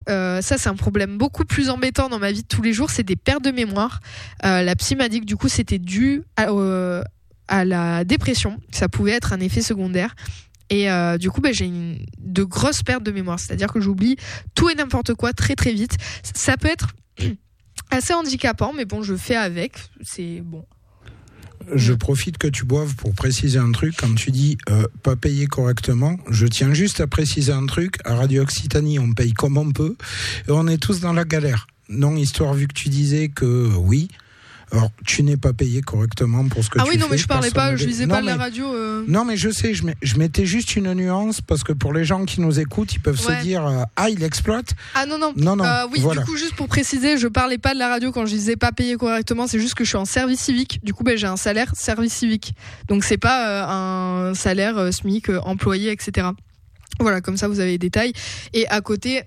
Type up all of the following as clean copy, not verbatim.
ça c'est un problème beaucoup plus embêtant dans ma vie de tous les jours, c'est des pertes de mémoire. La psy m'a dit que du coup c'était dû à la dépression, ça pouvait être un effet secondaire. Et du coup, j'ai de grosses pertes de mémoire. C'est-à-dire que j'oublie tout et n'importe quoi très très vite. Ça peut être assez handicapant, mais bon, je fais avec. C'est bon. Je profite que tu boives pour préciser un truc. Quand tu dis pas payer correctement, je tiens juste à préciser un truc. À Radio Occitanie, on paye comme on peut. Et on est tous dans la galère. Non, histoire, vu que tu disais que oui... Alors, tu n'es pas payé correctement pour ce que tu fais. Ah oui, non, mais je parlais pas, je disais pas de la radio. Non, mais je sais, je mettais juste une nuance parce que pour les gens qui nous écoutent, ils peuvent se dire il exploite. Ah non. Oui, voilà. Du coup, juste pour préciser, je parlais pas de la radio quand je disais pas payé correctement, c'est juste que je suis en service civique. Du coup, j'ai un salaire service civique. Donc, c'est pas un salaire SMIC, employé, etc. Voilà, comme ça vous avez les détails. Et à côté,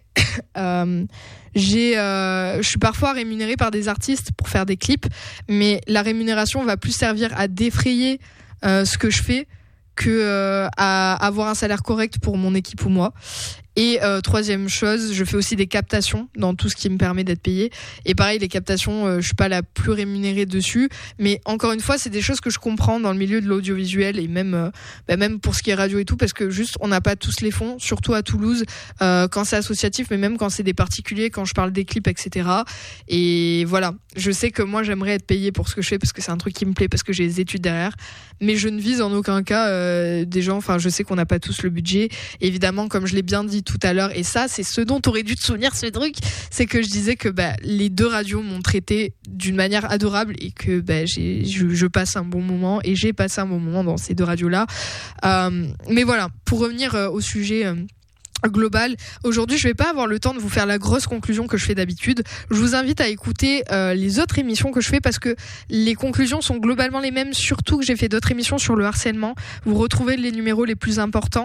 je suis parfois rémunérée par des artistes pour faire des clips, mais la rémunération va plus servir à défrayer ce que je fais que à avoir un salaire correct pour mon équipe ou moi. Et troisième chose, je fais aussi des captations dans tout ce qui me permet d'être payée. Et pareil, les captations, je suis pas la plus rémunérée dessus, mais encore une fois, c'est des choses que je comprends dans le milieu de l'audiovisuel et même pour ce qui est radio et tout, parce que juste on n'a pas tous les fonds, surtout à Toulouse, quand c'est associatif, mais même quand c'est des particuliers, quand je parle des clips, etc. Et voilà, je sais que moi j'aimerais être payée pour ce que je fais parce que c'est un truc qui me plaît, parce que j'ai des études derrière, mais je ne vise en aucun cas des gens. Enfin, je sais qu'on n'a pas tous le budget. Évidemment, comme je l'ai bien dit tout à l'heure, et ça c'est ce dont t'aurais dû te souvenir, ce truc, c'est que je disais que les deux radios m'ont traité d'une manière adorable et que je passe un bon moment, et j'ai passé un bon moment dans ces deux radios là. Mais voilà, pour revenir au sujet global, aujourd'hui je vais pas avoir le temps de vous faire la grosse conclusion que je fais d'habitude. Je vous invite à écouter les autres émissions que je fais, parce que les conclusions sont globalement les mêmes, surtout que j'ai fait d'autres émissions sur le harcèlement. Vous retrouvez les numéros les plus importants,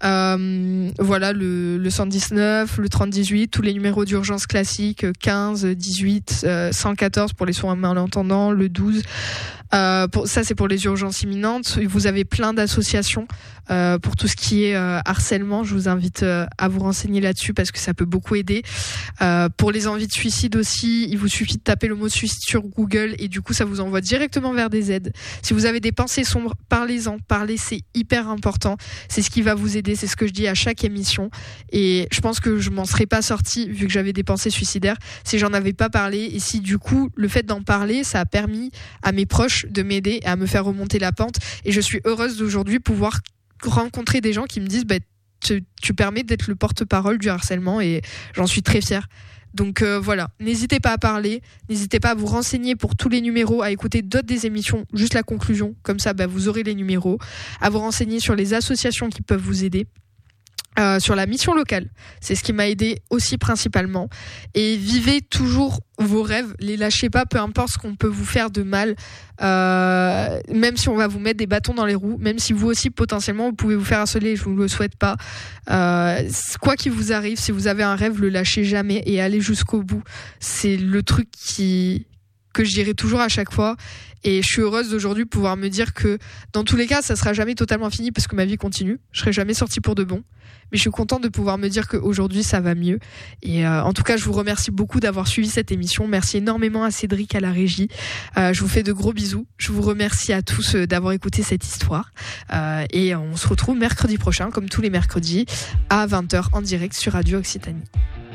voilà, le 119, le 3018, tous les numéros d'urgence classiques, 15, 18, 114 pour les soins malentendants, le 12. Ça c'est pour les urgences imminentes. Vous avez plein d'associations pour tout ce qui est harcèlement. Je vous invite à vous renseigner là-dessus parce que ça peut beaucoup aider. Pour les envies de suicide aussi, il vous suffit de taper le mot suicide sur Google et du coup ça vous envoie directement vers des aides. Si vous avez des pensées sombres, parlez-en. Parlez, c'est hyper important. C'est ce qui va vous aider, c'est ce que je dis à chaque émission. Et je pense que je m'en serais pas sortie vu que j'avais des pensées suicidaires si j'en avais pas parlé, et si du coup le fait d'en parler, ça a permis à mes proches de m'aider et à me faire remonter la pente. Et je suis heureuse d'aujourd'hui pouvoir rencontrer des gens qui me disent tu permets d'être le porte-parole du harcèlement, et j'en suis très fière. Donc voilà, n'hésitez pas à parler, n'hésitez pas à vous renseigner pour tous les numéros, à écouter d'autres des émissions, juste la conclusion, comme ça vous aurez les numéros, à vous renseigner sur les associations qui peuvent vous aider. Sur la mission locale, c'est ce qui m'a aidé aussi principalement. Et vivez toujours vos rêves, les lâchez pas, peu importe ce qu'on peut vous faire de mal, même si on va vous mettre des bâtons dans les roues, même si vous aussi potentiellement vous pouvez vous faire harceler, je vous le souhaite pas. Quoi qu'il vous arrive, si vous avez un rêve, le lâchez jamais et allez jusqu'au bout. C'est le truc que je dirai toujours à chaque fois. Et je suis heureuse d'aujourd'hui pouvoir me dire que dans tous les cas, ça sera jamais totalement fini parce que ma vie continue. Je serai jamais sortie pour de bon. Mais je suis contente de pouvoir me dire qu'aujourd'hui, ça va mieux. Et en tout cas, je vous remercie beaucoup d'avoir suivi cette émission. Merci énormément à Cédric à la régie. Je vous fais de gros bisous. Je vous remercie à tous d'avoir écouté cette histoire. Et on se retrouve mercredi prochain, comme tous les mercredis, à 20h en direct sur Radio Occitanie.